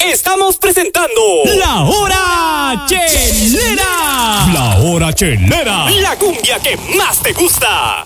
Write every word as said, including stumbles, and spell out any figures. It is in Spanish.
estamos presentando La Hora Chelera. La Hora Chelera. la cumbia que más te gusta.